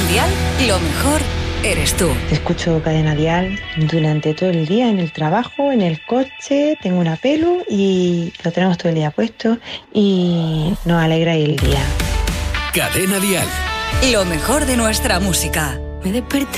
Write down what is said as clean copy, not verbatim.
En Dial, lo mejor eres tú. Escucho Cadena Dial durante todo el día, en el trabajo, en el coche, tengo una pelu y lo tenemos todo el día puesto y nos alegra el día. Cadena Dial. Lo mejor de nuestra música. Me desperté